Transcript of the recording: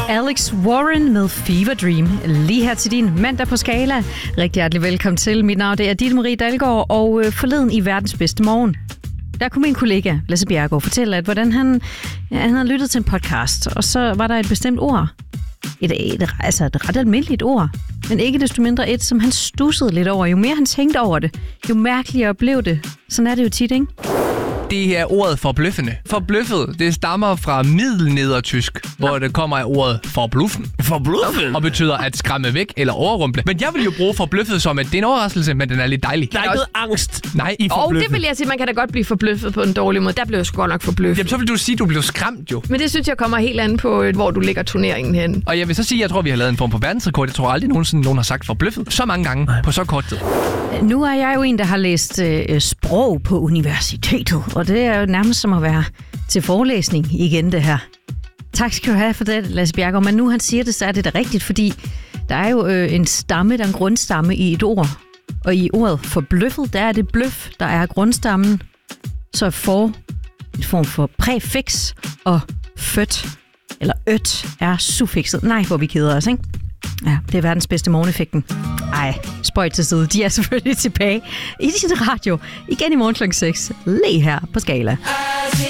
Alex Warren med Fever Dream. Lige her til din mandag på Skala. Rigtig hjertelig velkommen til. Mit navn det er Ditte Marie Dalgaard, og forleden i Verdens Bedste Morgen, der kunne min kollega Lasse Bjerregaard fortælle, at hvordan han havde lyttet til en podcast, og så var der et bestemt ord. Et ret almindeligt ord, men ikke desto mindre et, som han stussede lidt over. Jo mere han tænkte over det, jo mærkeligere blev det. Sådan er det jo tit, ikke? Det er ordet forbløffende. Forbløffet, det stammer fra middelnedertysk, hvor det kommer af ordet forbluffen. Forbløffet? Og betyder at skræmme væk eller overrumple. Men jeg vil jo bruge forbløffet som, at det er en overraskelse, men den er lidt dejlig. Der er ikke noget angst. Nej, i forbløffet. Og det vil jeg sige, man kan da godt blive forbløffet på en dårlig måde. Der blev jeg sgu godt nok forbløffet. Jamen, så vil du sige, at du blev skræmt jo. Men det synes jeg kommer helt an på, hvor du lægger turneringen hen. Og jeg vil så sige, at jeg tror, vi har lavet en form for verdensrekord. Jeg tror aldrig nogen har sagt forbløffet så mange gange på så kort tid. Nu er jeg jo en, der har læst sprog på universitetet, og det er jo nærmest som at være til forelæsning igen, det her. Tak skal du have for det, Lasse Bjerregaard. Men nu han siger det, så er det da rigtigt, fordi der er jo en stamme, der er en grundstamme i et ord. Og i ordet forbløffet, der er det bløf, der er grundstammen. Så for en form for præfix, og født eller øt er suffikset. Nej, hvor vi keder os, ikke? Ja, det er verdens bedste morgeneffekten. Ej, spøjt til side. De er selvfølgelig tilbage i din radio. Igen i morgen kl. 6. Lige her på Skala.